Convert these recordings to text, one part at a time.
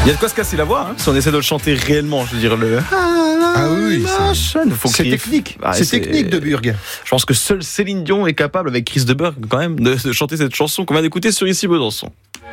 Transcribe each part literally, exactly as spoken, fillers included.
Il y a de quoi se casser la voix, hein, si on essaie de le chanter réellement, je veux dire le. Ah oui, c'est, faut c'est crier. technique. Ah, c'est, c'est technique de Burg. Je pense que seule Céline Dion est capable, avec Chris de Burgh, quand même, de, de chanter cette chanson qu'on vient d'écouter sur Ici Besançon.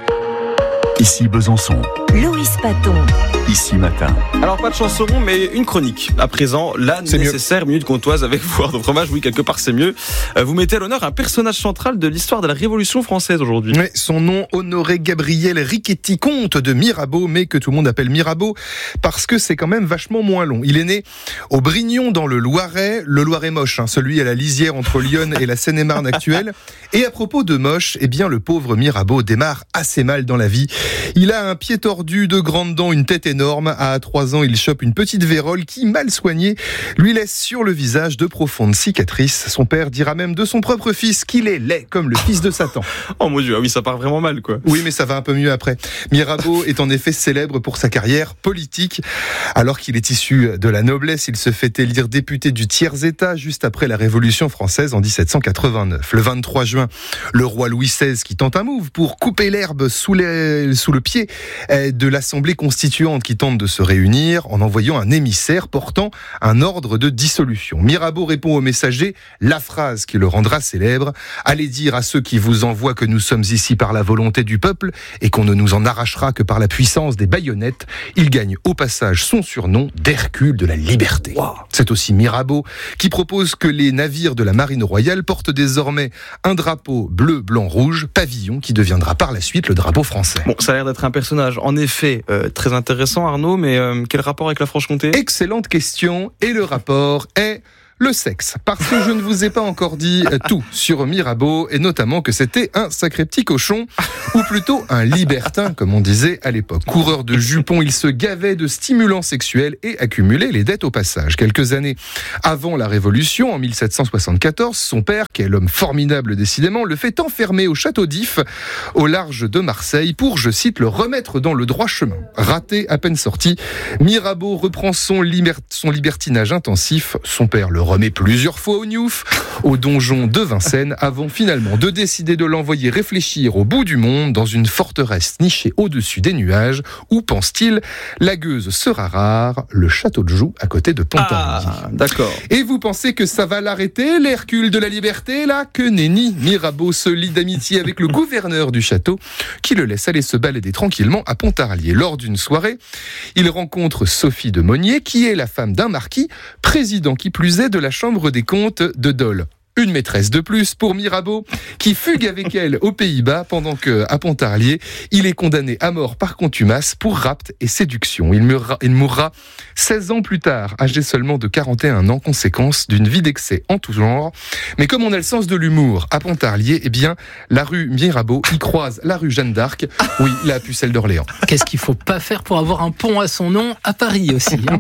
Ici Besançon. Loïs Paton. Ici Matin. Alors pas de chanson, mais une chronique. À présent, la c'est nécessaire mieux. minute comtoise avec vous, Arnaud Fromage. Oui, quelque part c'est mieux. Vous mettez à l'honneur un personnage central de l'histoire de la Révolution française aujourd'hui. Oui, son nom, Honoré Gabriel Riquetti, comte de Mirabeau, mais que tout le monde appelle Mirabeau, parce que c'est quand même vachement moins long. Il est né au Brignon dans le Loiret, le Loiret moche, hein, celui à la lisière entre Lyon et la Seine-et-Marne actuelle. Et à propos de moche, eh bien le pauvre Mirabeau démarre assez mal dans la vie. Il a un pied tordu, de grandes dents, une tête énorme. À trois ans, il chope une petite vérole qui, mal soignée, lui laisse sur le visage de profondes cicatrices. Son père dira même de son propre fils qu'il est laid comme le fils de Satan. Oh mon Dieu, ah oui, ça part vraiment mal, quoi. Oui, mais ça va un peu mieux après. Mirabeau est en effet célèbre pour sa carrière politique. Alors qu'il est issu de la noblesse, il se fait élire député du tiers-état juste après la Révolution française en dix-sept cent quatre-vingt-neuf. Le vingt-trois juin, le roi Louis seize qui tente un move pour couper l'herbe sous, les, sous le pied de l'Assemblée constituante qui tente de se réunir en envoyant un émissaire portant un ordre de dissolution. Mirabeau répond au messager la phrase qui le rendra célèbre: « Allez dire à ceux qui vous envoient que nous sommes ici par la volonté du peuple et qu'on ne nous en arrachera que par la puissance des baïonnettes. » Il gagne au passage son surnom d'Hercule de la liberté. Wow. C'est aussi Mirabeau qui propose que les navires de la marine royale portent désormais un drapeau bleu, blanc, rouge, pavillon qui deviendra par la suite le drapeau français. Bon, ça a l'air d'être un personnage en effet euh, très intéressant, Arnaud, mais euh, quel rapport avec la Franche-Comté ? Excellente question, et le rapport est le sexe. Parce que je ne vous ai pas encore dit tout sur Mirabeau, et notamment que c'était un sacré petit cochon, ou plutôt un libertin, comme on disait à l'époque. Coureur de jupons, il se gavait de stimulants sexuels et accumulait les dettes au passage. Quelques années avant la Révolution, en mille sept cent soixante-quatorze, son père, quel homme formidable décidément, le fait enfermer au château d'If, au large de Marseille, pour, je cite, le remettre dans le droit chemin. Raté à peine sorti, Mirabeau reprend son, liber- son libertinage intensif. Son père le remet plusieurs fois au Niouf, au donjon de Vincennes, avant finalement de décider de l'envoyer réfléchir au bout du monde, dans une forteresse nichée au-dessus des nuages, où, pense-t-il, la gueuse sera rare, le château de Joux, à côté de Pontarlier. Ah, d'accord. Et vous pensez que ça va l'arrêter, l'Hercule de la liberté, là ? Que nenni, Mirabeau se lie d'amitié avec le gouverneur du château, qui le laisse aller se balader tranquillement à Pontarlier. Lors d'une soirée, il rencontre Sophie de Monnier, qui est la femme d'un marquis, président qui plus est de la Chambre des comptes de Dole. Une maîtresse de plus pour Mirabeau, qui fugue avec elle aux Pays-Bas pendant que, à Pontarlier, il est condamné à mort par contumace pour rapt et séduction. Il mourra, il mourra seize ans plus tard, âgé seulement de quarante et un ans, conséquence d'une vie d'excès en tout genre. Mais comme on a le sens de l'humour à Pontarlier, eh bien, la rue Mirabeau y croise la rue Jeanne d'Arc, oui, la pucelle d'Orléans. Qu'est-ce qu'il faut pas faire pour avoir un pont à son nom à Paris aussi, hein.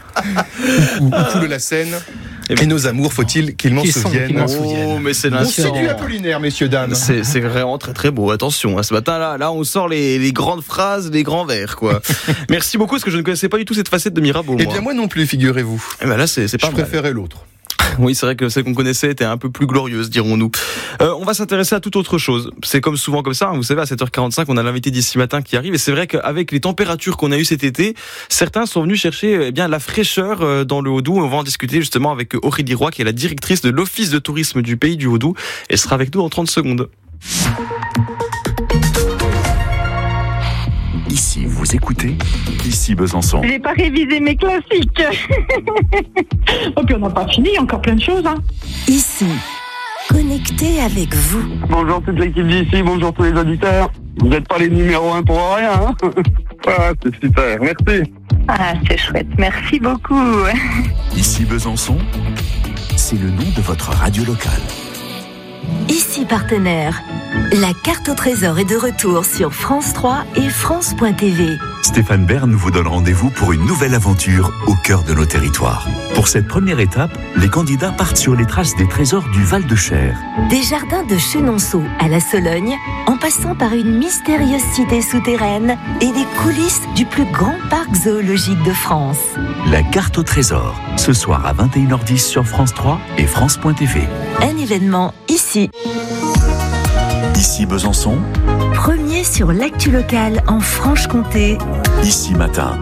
Ou, ou coule la Seine. Et nos amours, faut-il qu'ils m'en Qu'ils sont- souviennent. qu'ils m'en Oh, souviennent. mais c'est On l'instant. séduit Apollinaire, messieurs, dames. C'est, c'est vraiment très très beau, attention, hein, ce matin-là, là on sort les, les grandes phrases, les grands vers, quoi. Merci beaucoup, parce que je ne connaissais pas du tout cette facette de Mirabeau, Eh moi. bien, moi non plus, figurez-vous. Eh ben là, c'est, c'est Je pas mal. préférais l'autre. Oui, c'est vrai que celle qu'on connaissait était un peu plus glorieuse, dirons-nous. Euh, on va s'intéresser à toute autre chose. C'est comme souvent comme ça, hein, vous savez, à sept heures quarante-cinq, on a l'invité d'ici matin qui arrive, et c'est vrai qu'avec les températures qu'on a eues cet été, certains sont venus chercher eh bien la fraîcheur euh, dans le Haut-Doubs. On va en discuter justement avec Aurélie Roy, qui est la directrice de l'Office de tourisme du Pays du Haut-Doubs. Elle sera avec nous dans trente secondes. Ici, vous écoutez Ici Besançon. J'ai pas révisé mes classiques. Oh, puis on n'a pas fini, encore plein de choses. Hein. Ici, connecté avec vous. Bonjour toute l'équipe d'ici, bonjour tous les auditeurs. Vous n'êtes pas les numéros un pour rien, hein. Ah, c'est super, merci. Ah, c'est chouette, merci beaucoup. Ici Besançon, c'est le nom de votre radio locale. Ici partenaire. La carte au trésor est de retour sur France trois et France point T V. Stéphane Bern vous donne rendez-vous pour une nouvelle aventure au cœur de nos territoires. Pour cette première étape, les candidats partent sur les traces des trésors du Val-de-Cher. Des jardins de Chenonceau à la Sologne, en passant par une mystérieuse cité souterraine et des coulisses du plus grand parc zoologique de France. La carte au trésor, ce soir à vingt et une heures dix sur France trois et France point T V. Un événement ici. Ici Besançon, premier sur l'actu locale en Franche-Comté. Ici Matin.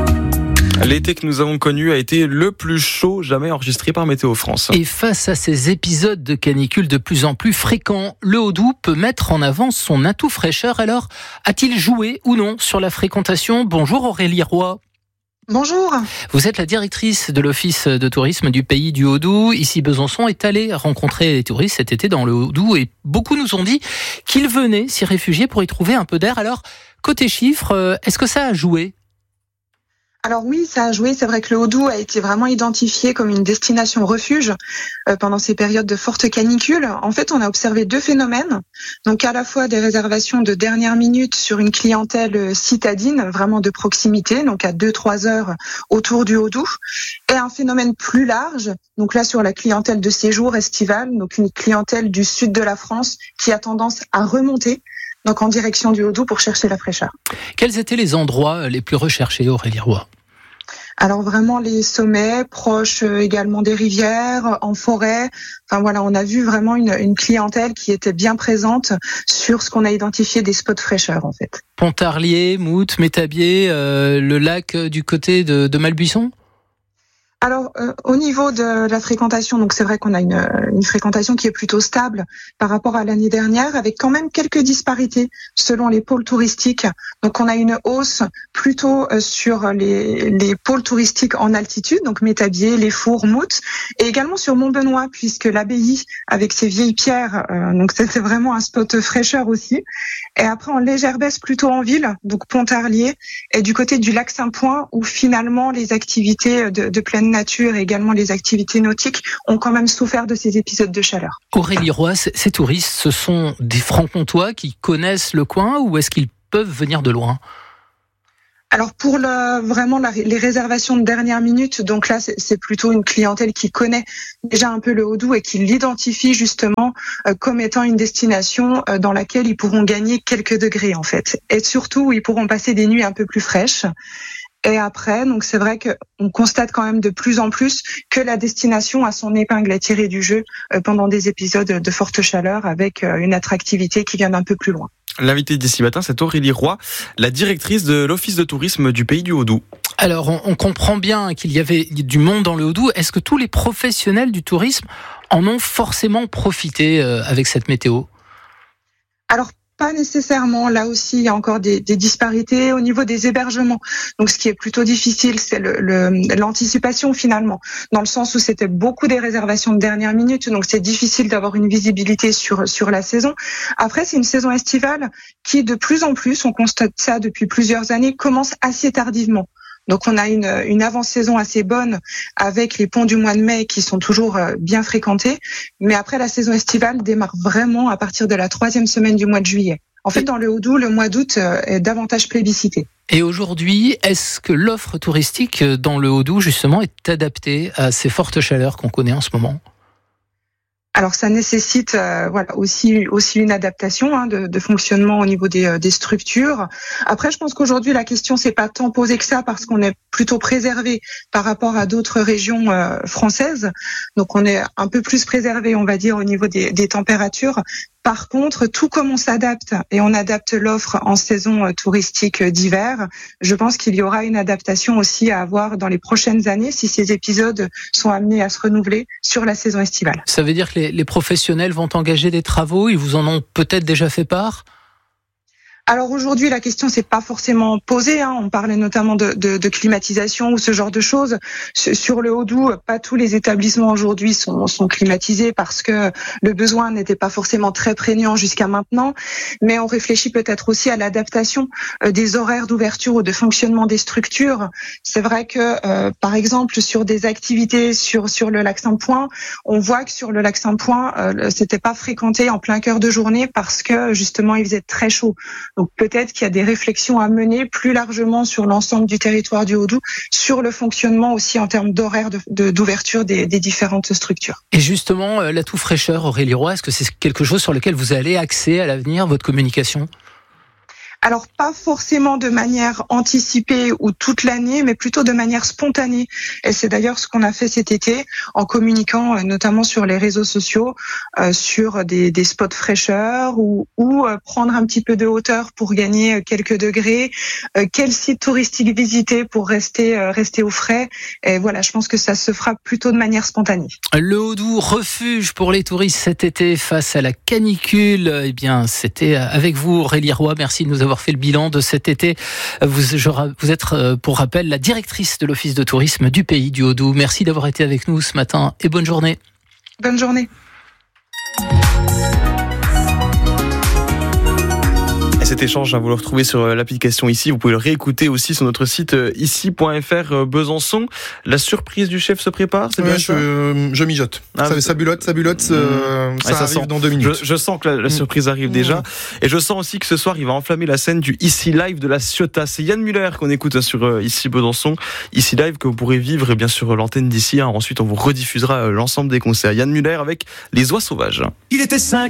L'été que nous avons connu a été le plus chaud jamais enregistré par Météo France. Et face à ces épisodes de canicule de plus en plus fréquents, le Haut-Doubs peut mettre en avant son atout fraîcheur. Alors, a-t-il joué ou non sur la fréquentation ? Bonjour Aurélie Roy. Bonjour. Vous êtes la directrice de l'Office de tourisme du Pays du Haut-Doubs. Ici, Besançon est allé rencontrer les touristes cet été dans le Haut-Doubs et beaucoup nous ont dit qu'ils venaient s'y réfugier pour y trouver un peu d'air. Alors, côté chiffres, est-ce que ça a joué ? Alors oui, ça a joué. C'est vrai que le Haut-Doubs a été vraiment identifié comme une destination refuge euh, pendant ces périodes de forte canicule. En fait, on a observé deux phénomènes. Donc à la fois des réservations de dernière minute sur une clientèle citadine, vraiment de proximité, donc à deux trois heures autour du Haut-Doubs, et un phénomène plus large, donc là sur la clientèle de séjour estivale, donc une clientèle du sud de la France qui a tendance à remonter. Donc en direction du Haut-Doubs pour chercher la fraîcheur. Quels étaient les endroits les plus recherchés, Aurélie Roy ? Alors vraiment les sommets, proches également des rivières, en forêt. Enfin voilà, on a vu vraiment une, une clientèle qui était bien présente sur ce qu'on a identifié des spots fraîcheur en fait. Pontarlier, Mout, Métabier, euh, le lac du côté de, de Malbuisson ? Alors, euh, au niveau de la fréquentation, donc c'est vrai qu'on a une, une fréquentation qui est plutôt stable par rapport à l'année dernière, avec quand même quelques disparités selon les pôles touristiques. Donc, on a une hausse plutôt sur les, les pôles touristiques en altitude, donc Métabier, Les Fours, Mout, et également sur Montbenoît, puisque l'abbaye avec ses vieilles pierres, euh, donc c'est vraiment un spot fraîcheur aussi. Et après, en légère baisse plutôt en ville, donc Pontarlier, et du côté du lac Saint-Point, où finalement les activités de, de pleine nature et également les activités nautiques ont quand même souffert de ces épisodes de chaleur. Aurélie Roy, ces touristes, ce sont des francs-comtois qui connaissent le coin ou est-ce qu'ils peuvent venir de loin ? Alors pour le, vraiment la, les réservations de dernière minute, donc là c'est, c'est plutôt une clientèle qui connaît déjà un peu le Haut-Doubs et qui l'identifie justement euh, comme étant une destination euh, dans laquelle ils pourront gagner quelques degrés en fait. Et surtout où ils pourront passer des nuits un peu plus fraîches. Et après, donc c'est vrai qu'on constate quand même de plus en plus que la destination a son épingle à tirer du jeu pendant des épisodes de forte chaleur avec une attractivité qui vient d'un peu plus loin. L'invité d'ici matin, c'est Aurélie Roy, la directrice de l'Office de tourisme du Pays du Haut-Doubs. Alors, on, on comprend bien qu'il y avait du monde dans le Haut-Doubs. Est-ce que tous les professionnels du tourisme en ont forcément profité euh, avec cette météo ? Alors, pas nécessairement. Là aussi, il y a encore des, des disparités au niveau des hébergements. Donc, ce qui est plutôt difficile, c'est le, le, l'anticipation finalement, dans le sens où c'était beaucoup des réservations de dernière minute. Donc, c'est difficile d'avoir une visibilité sur sur la saison. Après, c'est une saison estivale qui, de plus en plus, on constate ça depuis plusieurs années, commence assez tardivement. Donc on a une, une avant-saison assez bonne avec les ponts du mois de mai qui sont toujours bien fréquentés. Mais après, la saison estivale démarre vraiment à partir de la troisième semaine du mois de juillet. En fait, dans le Haut-Doubs, le mois d'août est davantage plébiscité. Et aujourd'hui, est-ce que l'offre touristique dans le Haut-Doubs, justement, est adaptée à ces fortes chaleurs qu'on connaît en ce moment ? Alors ça nécessite euh, voilà aussi aussi une adaptation hein, de, de fonctionnement au niveau des, des structures. Après, je pense qu'aujourd'hui la question c'est pas tant posée que ça parce qu'on est plutôt préservé par rapport à d'autres régions euh, françaises. Donc on est un peu plus préservé, on va dire, au niveau des, des températures. Par contre, tout comme on s'adapte et on adapte l'offre en saison touristique d'hiver, je pense qu'il y aura une adaptation aussi à avoir dans les prochaines années si ces épisodes sont amenés à se renouveler sur la saison estivale. Ça veut dire que les, les professionnels vont engager des travaux, ils vous en ont peut-être déjà fait part ? Alors aujourd'hui, la question s'est pas forcément posée. Hein. On parlait notamment de, de, de climatisation ou ce genre de choses. Sur le Haut-Doubs, pas tous les établissements aujourd'hui sont, sont climatisés parce que le besoin n'était pas forcément très prégnant jusqu'à maintenant. Mais on réfléchit peut-être aussi à l'adaptation des horaires d'ouverture ou de fonctionnement des structures. C'est vrai que, euh, par exemple, sur des activités sur sur le lac Saint-Point, on voit que sur le lac Saint-Point, euh, c'était pas fréquenté en plein cœur de journée parce que justement il faisait très chaud. Donc peut-être qu'il y a des réflexions à mener plus largement sur l'ensemble du territoire du Haut-Doubs, sur le fonctionnement aussi en termes d'horaire de, de, d'ouverture des, des différentes structures. Et justement, l'atout fraîcheur, Aurélie Roy, est-ce que c'est quelque chose sur lequel vous allez axer à l'avenir, votre communication ? Alors pas forcément de manière anticipée ou toute l'année, mais plutôt de manière spontanée. Et c'est d'ailleurs ce qu'on a fait cet été en communiquant euh, notamment sur les réseaux sociaux, euh, sur des, des spots fraîcheur ou, ou euh, prendre un petit peu de hauteur pour gagner euh, quelques degrés. Euh, quel site touristique visiter pour rester euh, rester au frais. Et voilà, je pense que ça se fera plutôt de manière spontanée. Le Haut-Doubs, refuge pour les touristes cet été face à la canicule. Eh bien, c'était avec vous, Aurélie Roy. Merci de nous avoir fait le bilan de cet été. Vous, je, vous êtes, pour rappel, la directrice de l'Office de tourisme du pays du Haut-Doubs. Merci d'avoir été avec nous ce matin et bonne journée. Bonne journée. Et cet échange, vous le retrouvez sur l'application ici. Vous pouvez le réécouter aussi sur notre site ici point f r Besançon. La surprise du chef se prépare, c'est ouais, bien ça je, je mijote. Ah, ça, ça bulotte, ça bulotte, mmh. euh, ça, ouais, ça arrive sent. dans deux minutes. Je, je sens que la, la surprise arrive mmh. déjà. Et je sens aussi que ce soir, il va enflammer la scène du Ici Live de la Ciotat. C'est Yann Muller qu'on écoute sur euh, Ici Besançon. Ici Live que vous pourrez vivre et bien sûr l'antenne d'ici. Hein. Ensuite, on vous rediffusera l'ensemble des concerts. Yann Muller avec Les Oies Sauvages. Il était cinq.